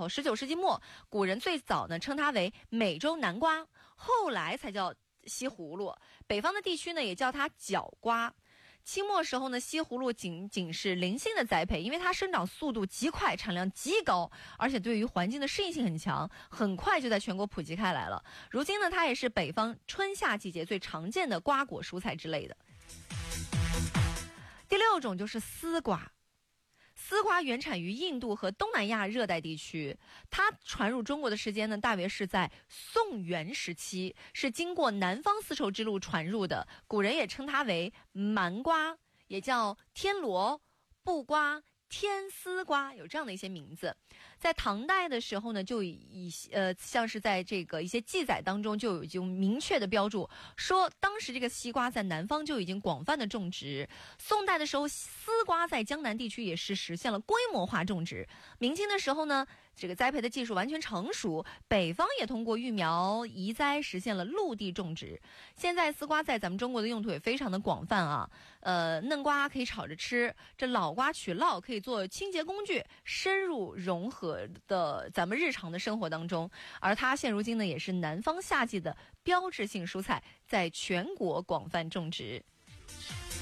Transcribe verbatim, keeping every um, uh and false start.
候，十九世纪末，古人最早呢称它为美洲南瓜，后来才叫西葫芦。北方的地区呢也叫它角瓜。清末时候呢，西葫芦仅仅是零星的栽培，因为它生长速度极快，产量极高，而且对于环境的适应性很强，很快就在全国普及开来了。如今呢，它也是北方春夏季节最常见的瓜果蔬菜之类的。第六种就是丝瓜。丝瓜原产于印度和东南亚热带地区，它传入中国的时间呢，大约是在宋元时期，是经过南方丝绸之路传入的。古人也称它为蛮瓜，也叫天罗、布瓜、天丝瓜，有这样的一些名字。在唐代的时候呢，就以呃像是在这个一些记载当中就已经明确的标注说，当时这个西瓜在南方就已经广泛的种植。宋代的时候，丝瓜在江南地区也是实现了规模化种植。明清的时候呢，这个栽培的技术完全成熟，北方也通过育苗移栽实现了陆地种植。现在丝瓜在咱们中国的用途也非常的广泛啊，呃，嫩瓜可以炒着吃，这老瓜取烙可以做清洁工具，深入融合的咱们日常的生活当中。而它现如今呢，也是南方夏季的标志性蔬菜，在全国广泛种植。